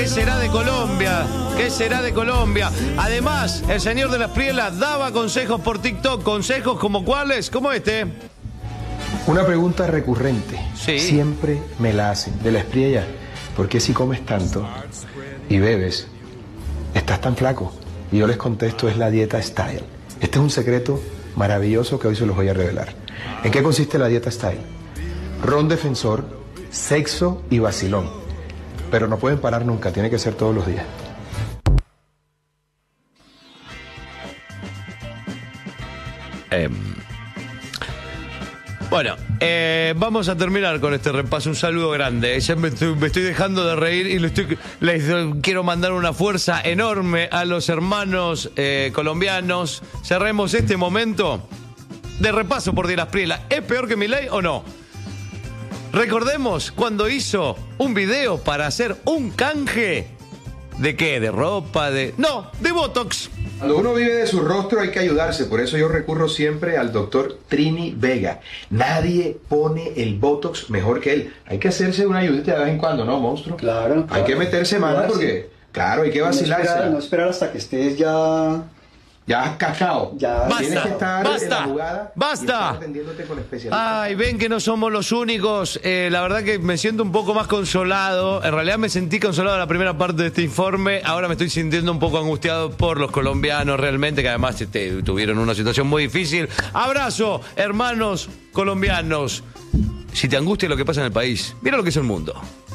¿Qué será de Colombia? ¿Qué será de Colombia? Además, el señor de las Prielas daba consejos por TikTok. ¿Consejos como cuáles? Como este. Una pregunta recurrente. Sí. Siempre me la hacen. De la Espriella, ¿por qué si comes tanto y bebes, estás tan flaco? Y yo les contesto, es la dieta Style. Este es un secreto maravilloso que hoy se los voy a revelar. ¿En qué consiste la dieta Style? Ron defensor, sexo y vacilón. Pero no pueden parar nunca, tiene que ser todos los días. Bueno, vamos a terminar con este repaso. Un saludo grande. Ya me estoy dejando de reír y les quiero mandar una fuerza enorme a los hermanos colombianos. Cerremos este momento de repaso por Di Las Prielas. ¿Es peor que Milei o no? Recordemos cuando hizo un video para hacer un canje. ¿De qué? ¿De ropa? No, de Botox. Cuando uno vive de su rostro hay que ayudarse, por eso yo recurro siempre al doctor Trini Vega. Nadie pone el Botox mejor que él. Hay que hacerse una ayudita de vez en cuando, ¿no, monstruo? Claro. Hay que meterse mano porque, claro, hay que vacilarse. No esperar hasta que estés ya cacao. Ya. Tienes que estar en la Basta. jugada Basta. y estar atendiéndote con especialistas. Ay, ven que no somos los únicos. La verdad que me siento un poco más consolado. En realidad me sentí consolado en la primera parte de este informe. Ahora me estoy sintiendo un poco angustiado por los colombianos realmente, que además tuvieron una situación muy difícil. Abrazo, hermanos colombianos. Si te angustia lo que pasa en el país, mira lo que es el mundo.